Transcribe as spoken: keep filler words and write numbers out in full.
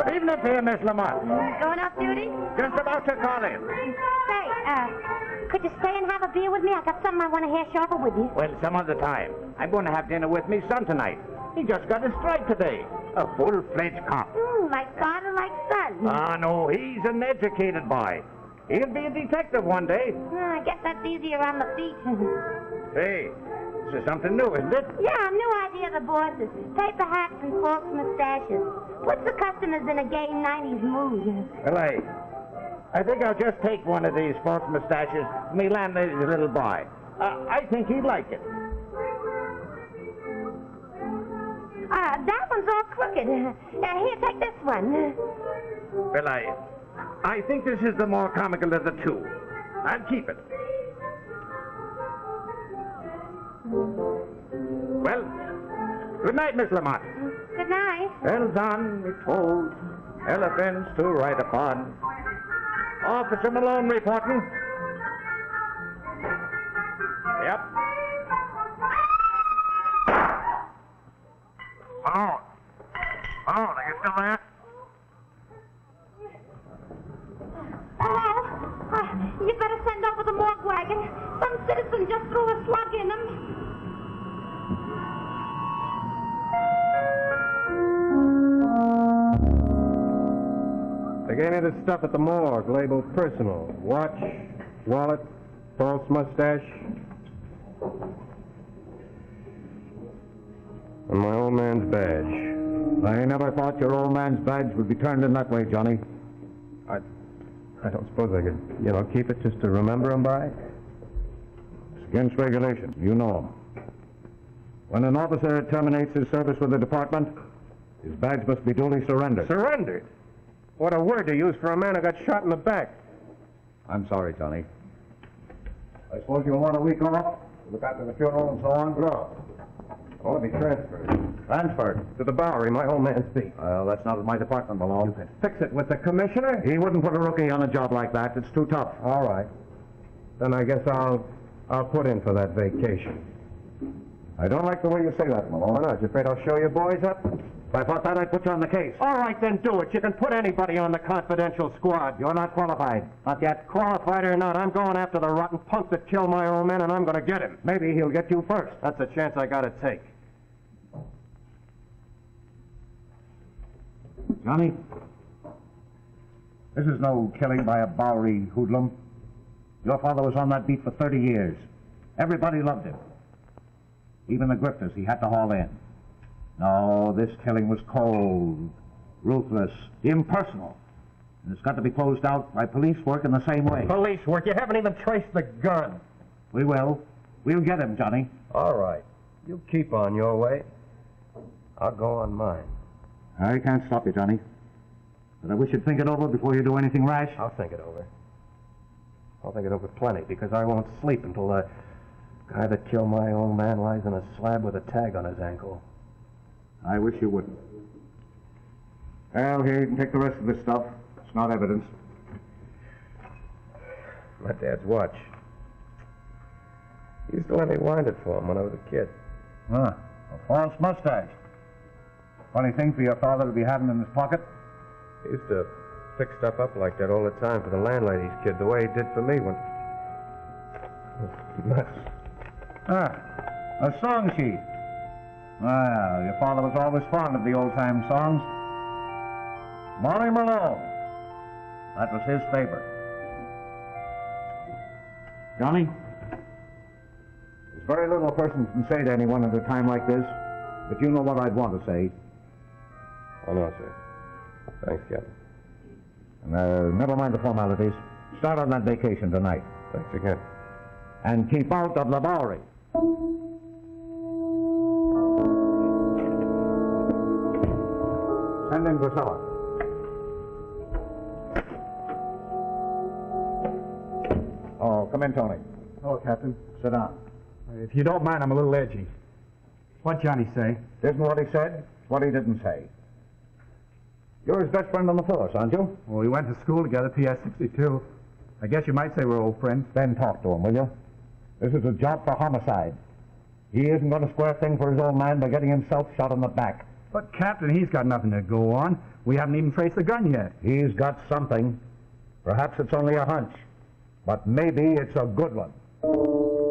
Evening to you, Miss Lamont. Going off duty? Just about to call in. Say, uh, could you stay and have a beer with me? I got something I want to hash over with you. Well, some other time. I'm going to have dinner with me son tonight. He just got a strike today. A full-fledged cop. Mm, like father, like son. Ah, no, he's an educated boy. He'll be a detective one day. Uh, I guess that's easier on the feet. Hey, this is something new, isn't it? Yeah, new idea of the boss's. Paper hats and false mustaches. Puts the customers in a gay nineties mood. Well, I... I think I'll just take one of these false mustaches to me landlady's little boy. Uh, I think he'd like it. Uh, that one's all crooked. Uh, here, take this one. Well, I... I think this is the more comical of the two. I'll keep it. Well, good night, Miss Lamont. Good night. Bells on, we told, elephants to ride upon. Officer Malone reporting. Yep. Oh. Oh, are you still there? Oh, uh, you better send over the morgue wagon. Some citizen just threw a slug in him. They gave me this stuff at the morgue, labeled personal. Watch, wallet, false mustache. And my old man's badge. I never thought your old man's badge would be turned in that way, Johnny. I, I don't suppose I could, you know, keep it just to remember him by? It's against regulation. You know. When an officer terminates his service with the department, his badge must be duly surrendered. Surrendered? What a word to use for a man who got shot in the back. I'm sorry, Johnny. I suppose you'll want a week off? Look after the funeral and so on? No. I want to be transferred. Transferred? To the Bowery, my old man's seat. Well, that's not my department, Malone. You can fix it with the commissioner? He wouldn't put a rookie on a job like that. It's too tough. All right. Then I guess I'll I'll put in for that vacation. I don't like the way you say that, Malone. Why not? You afraid I'll show you boys up? If I thought that, I'd put you on the case. All right, then do it. You can put anybody on the confidential squad. You're not qualified. Not yet. Qualified or not, I'm going after the rotten punk that killed my old man, and I'm going to get him. Maybe he'll get you first. That's a chance I got to take. Johnny, this is no killing by a Bowery hoodlum. Your father was on that beat for thirty years. Everybody loved him. Even the grifters he had to haul in. No, this killing was cold, ruthless, impersonal. And it's got to be closed out by police work in the same way. Police work? You haven't even traced the gun. We will. We'll get him, Johnny. All right. You keep on your way. I'll go on mine. I can't stop you, Johnny. But I wish you'd think it over before you do anything rash. I'll think it over. I'll think it over plenty, because I won't sleep until the guy that killed my old man lies in a slab with a tag on his ankle. I wish you wouldn't. Well, here, you can take the rest of this stuff. It's not evidence. My dad's watch. He used to let me wind it for him when I was a kid. Huh. A false mustache. Funny thing for your father to be having in his pocket. He used to fix stuff up like that all the time for the landlady's kid, the way he did for me when... Nuts. Ah, a song sheet. Well, your father was always fond of the old-time songs. Molly Malone. That was his favorite. Johnny, there's very little a person can say to anyone at a time like this, but you know what I'd want to say. Oh, no, sir. Thanks, Captain. And, uh, never mind the formalities. Start on that vacation tonight. Thanks again. And keep out of the Bowery. Send in Priscilla. Oh, come in, Tony. Hello, Captain. Sit down. If you don't mind, I'm a little edgy. What'd Johnny say? Isn't what he said, what he didn't say. You're his best friend on the force, aren't you? Well, we went to school together, P S sixty-two. I guess you might say we're old friends. Then talk to him, will you? This is a job for homicide. He isn't going to square things for his old man by getting himself shot in the back. But, Captain, he's got nothing to go on. We haven't even traced the gun yet. He's got something. Perhaps it's only a hunch, but maybe it's a good one.